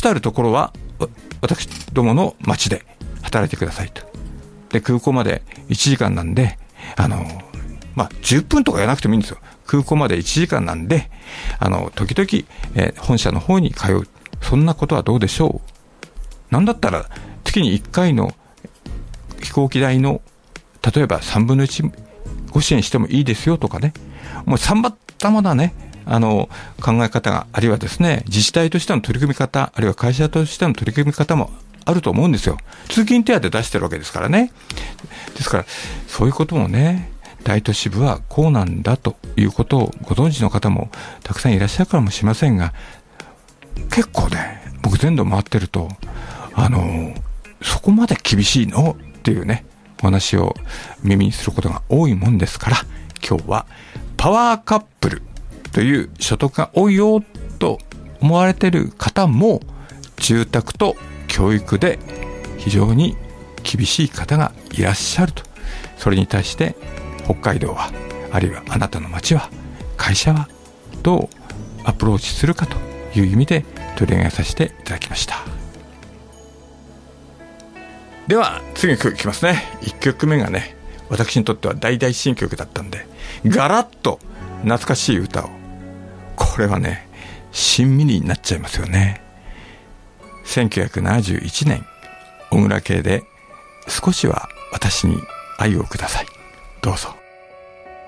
とあるところは私どもの町で働いてくださいと。で空港まで1時間なんで10分とかやらなくてもいいんですよ。空港まで1時間なんで時々、本社の方に通う、そんなことはどうでしょう。なんだったら月に1回の飛行機代の例えば3分の1ご支援してもいいですよとかね、もう様々なね考え方が、あるいはですね自治体としての取り組み方、あるいは会社としての取り組み方もあると思うんですよ。通勤手当出してるわけですからね。ですからそういうこともね、大都市部はこうなんだということをご存知の方もたくさんいらっしゃるかもしれませんが、結構ね僕全土回ってるとそこまで厳しいのっていうねお話を耳にすることが多いもんですから、今日はパワーカップルという所得が多いよと思われている方も、住宅と教育で非常に厳しい方がいらっしゃると。それに対して北海道は、あるいはあなたの町は、会社はどうアプローチするかという意味で取り上げさせていただきました。では次の曲いきますね。1曲目がね、私にとっては大々新曲だったんで、ガラッと懐かしい歌を、これはねしんみりになっちゃいますよね。1971年小椋佳で少しは私に愛をください。どうぞ。